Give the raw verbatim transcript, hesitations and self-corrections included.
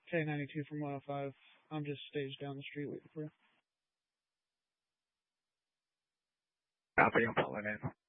K ninety-two from one oh five. I'm just staged down the street waiting for you. Copy, I'm pulling in.